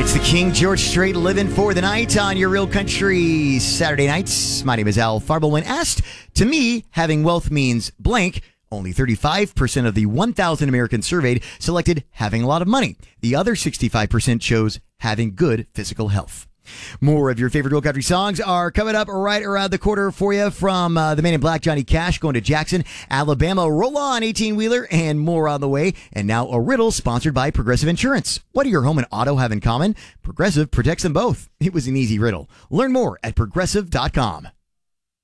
It's the King George Strait living for the night on your Real Country Saturday nights. My name is Al Farbo. When asked, to me, having wealth means blank, only 35% of the 1,000 Americans surveyed selected having a lot of money. The other 65% chose having good physical health. More of your favorite Real Country songs are coming up right around the corner for you, from the Man in Black, Johnny Cash, going to Jackson, Alabama, Roll On, 18-wheeler, and more on the way. And now a riddle sponsored by Progressive Insurance. What do your home and auto have in common? Progressive protects them both. It was an easy riddle. Learn more at Progressive.com.